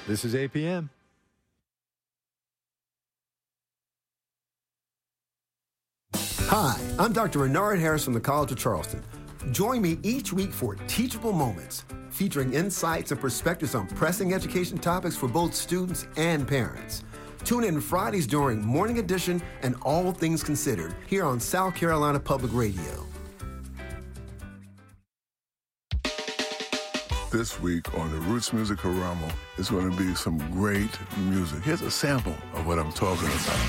This is APM. Hi, I'm Dr. Renard Harris from the College of Charleston. Join me each week for Teachable Moments, featuring insights and perspectives on pressing education topics for both students and parents. Tune in Fridays during Morning Edition and All Things Considered here on South Carolina Public Radio. This week on the Roots Music Haramo is going to be some great music. Here's a sample of what I'm talking about.